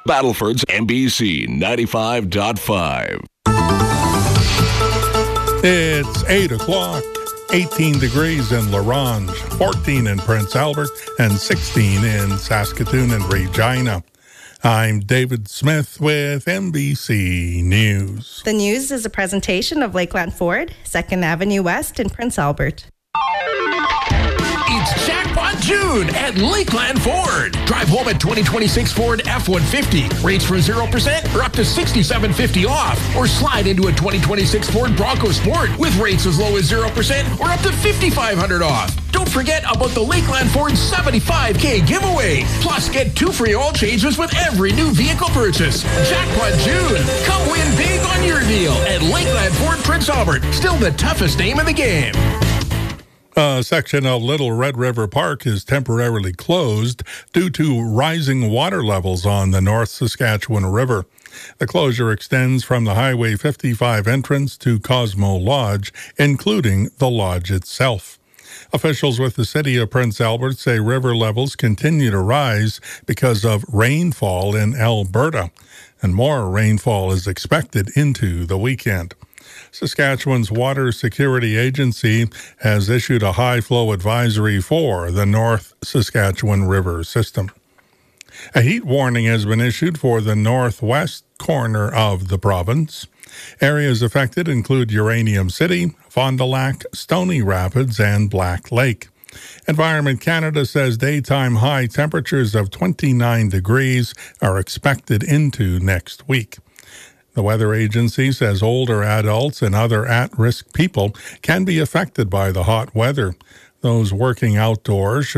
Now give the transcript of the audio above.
Battleford's NBC 95.5. It's 8 o'clock. 18 degrees in La Ronge, 14 in Prince Albert, and 16 in Saskatoon and Regina. I'm David Smith with NBC News. The news is a presentation of Lakeland Ford, 2nd Avenue West in Prince Albert. It's Jackpot June at Lakeland Ford. Drive home a 2026 Ford F-150. Rates from 0% or up to $6,750 off. Or slide into a 2026 Ford Bronco Sport with rates as low as 0% or up to $5,500 off. Don't forget about the Lakeland Ford 75K giveaway. Plus, get 2 free oil changes with every new vehicle purchase. Jackpot June. Come win big on your deal at Lakeland Ford Prince Albert. Still the toughest name in the game. A section of Little Red River Park is temporarily closed due to rising water levels on the North Saskatchewan River. The closure extends from the Highway 55 entrance to Cosmo Lodge, including the lodge itself. Officials with the city of Prince Albert say river levels continue to rise because of rainfall in Alberta, and more rainfall is expected into the weekend. Saskatchewan's Water Security Agency has issued a high flow advisory for the North Saskatchewan River system. A heat warning has been issued for the northwest corner of the province. Areas affected include Uranium City, Fond du Lac, Stony Rapids, and Black Lake. Environment Canada says daytime high temperatures of 29 degrees are expected into next week. The weather agency says older adults and other at-risk people can be affected by the hot weather. Those working outdoors should